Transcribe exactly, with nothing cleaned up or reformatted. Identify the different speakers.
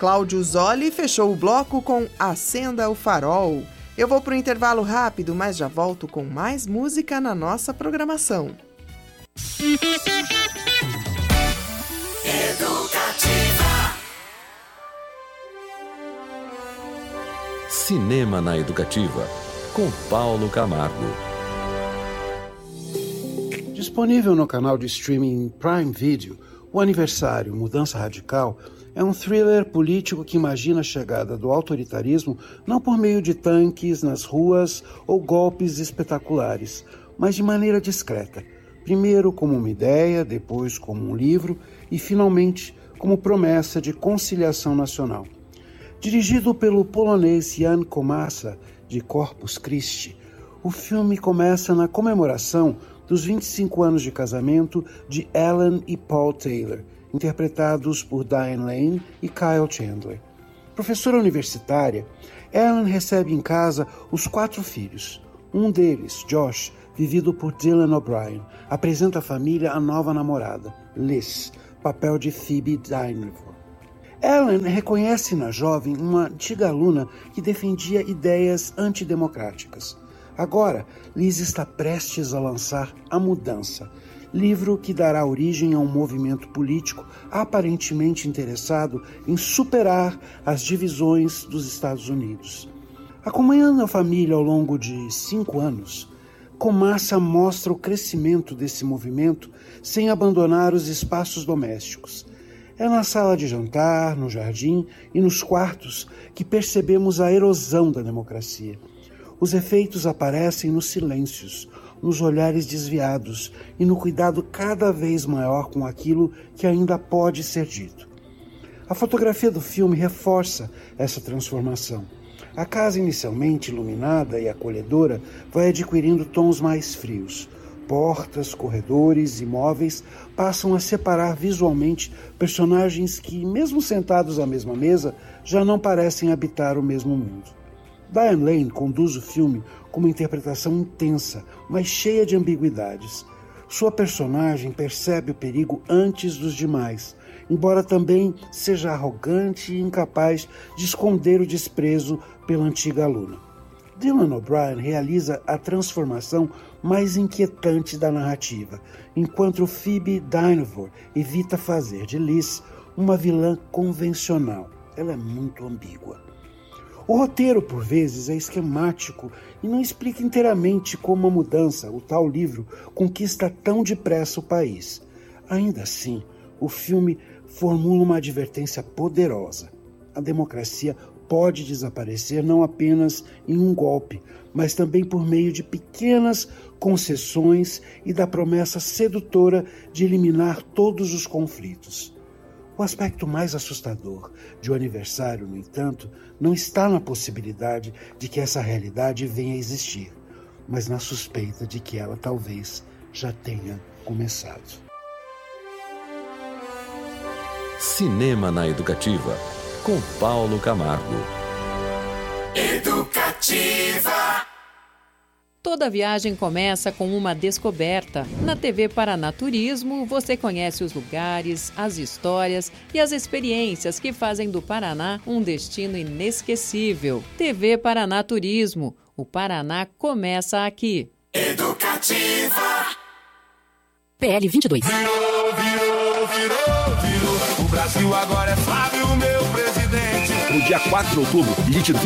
Speaker 1: Cláudio Zoli fechou o bloco com Acenda o Farol. Eu vou para o intervalo rápido, mas já volto com mais música na nossa programação.
Speaker 2: Educativa.
Speaker 3: Cinema na Educativa, com Paulo Camargo.
Speaker 4: Disponível no canal de streaming Prime Video, O Aniversário, Mudança Radical é um thriller político que imagina a chegada do autoritarismo não por meio de tanques nas ruas ou golpes espetaculares, mas de maneira discreta. Primeiro como uma ideia, depois como um livro e, finalmente, como promessa de conciliação nacional. Dirigido pelo polonês Jan Komasa, de Corpus Christi, o filme começa na comemoração dos vinte e cinco anos de casamento de Ellen e Paul Taylor, interpretados por Diane Lane e Kyle Chandler. Professora universitária, Ellen recebe em casa os quatro filhos. Um deles, Josh, vivido por Dylan O'Brien, apresenta à família a nova namorada, Liz, papel de Phoebe Dynevor. Ellen reconhece na jovem uma antiga aluna que defendia ideias antidemocráticas. Agora, Liz está prestes a lançar A Mudança, livro que dará origem a um movimento político aparentemente interessado em superar as divisões dos Estados Unidos. Acompanhando a família ao longo de cinco anos, Komasa mostra o crescimento desse movimento sem abandonar os espaços domésticos. É na sala de jantar, no jardim e nos quartos que percebemos a erosão da democracia. Os efeitos aparecem nos silêncios, nos olhares desviados e no cuidado cada vez maior com aquilo que ainda pode ser dito. A fotografia do filme reforça essa transformação. A casa inicialmente iluminada e acolhedora vai adquirindo tons mais frios. Portas, corredores e móveis passam a separar visualmente personagens que, mesmo sentados à mesma mesa, já não parecem habitar o mesmo mundo. Diane Lane conduz o filme com uma interpretação intensa, mas cheia de ambiguidades. Sua personagem percebe o perigo antes dos demais, embora também seja arrogante e incapaz de esconder o desprezo pela antiga aluna. Dylan O'Brien realiza a transformação mais inquietante da narrativa, enquanto Phoebe Dynevor evita fazer de Liz uma vilã convencional. Ela é muito ambígua. O roteiro, por vezes, é esquemático e não explica inteiramente como a mudança, o tal livro, conquista tão depressa o país. Ainda assim, o filme formula uma advertência poderosa. A democracia pode desaparecer não apenas em um golpe, mas também por meio de pequenas concessões e da promessa sedutora de eliminar todos os conflitos. O aspecto mais assustador de O Aniversário, no entanto, não está na possibilidade de que essa realidade venha a existir, mas na suspeita de que ela talvez já tenha começado.
Speaker 3: Cinema na Educativa, com Paulo Camargo.
Speaker 2: Educativa.
Speaker 5: Toda viagem começa com uma descoberta. Na T V Paraná Turismo, você conhece os lugares, as histórias e as experiências que fazem do Paraná um destino inesquecível. T V Paraná Turismo. O Paraná começa aqui.
Speaker 2: Educativa.
Speaker 6: P L vinte e dois.
Speaker 2: Virou, virou, virou, virou. O Brasil agora é Flávio, meu presidente.
Speaker 7: No dia quatro de outubro, digite